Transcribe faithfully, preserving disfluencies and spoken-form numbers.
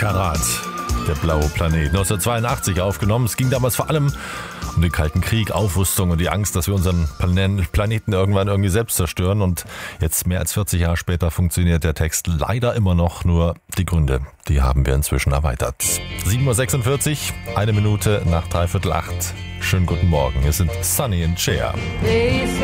Karat, der blaue Planet. neunzehnhundertzweiundachtzig aufgenommen. Es ging damals vor allem um den Kalten Krieg, Aufrüstung und die Angst, dass wir unseren Planeten irgendwann irgendwie selbst zerstören. Und jetzt mehr als vierzig Jahre später funktioniert der Text leider immer noch. Nur die Gründe, die haben wir inzwischen erweitert. sieben Uhr sechsundvierzig, eine Minute nach dreiviertel acht. Schönen guten Morgen. Wir sind Sonny and Cher.